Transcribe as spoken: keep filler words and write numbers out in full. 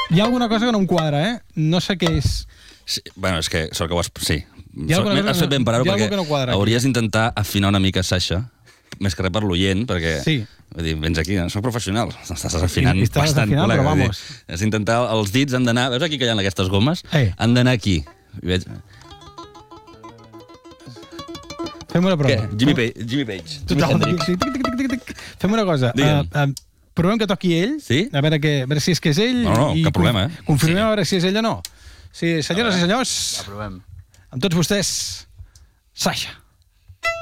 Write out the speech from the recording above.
Hi ha alguna cosa que no em quadra, eh? No sé què és. Sí, bueno, és que sort que ho has... Sí. Hi ha alguna cosa Has fet ben parar-ho hi ha perquè alguna que no quadra aquí. hauries d'intentar afinar una mica, Sasha, més que res per l'oient, perquè... Sí. Vull dir, vens aquí, soc professional, estàs afinant I- i estàs bastant, afinant, col·lega. però Vull dir, vamos. Has d'intentar, els dits han d'anar... Veus aquí que hi ha aquestes gomes? Eh. Han d'anar aquí. I veig... Fem una prova. Què? Jimmy Page. Jimmy Page. Total. Jimi Tic, Hendrix. tic, tic, tic, tic, tic. Fem una cosa. Digue'm. Uh, uh, provem que toqui ell. Sí? A veure, que, a veure si és que és ell. No, no, i cap problema, eh? Confirmem Sí. a veure si és ell o no. Sí, senyores i senyors, La provem. amb tots vostès, Sasha.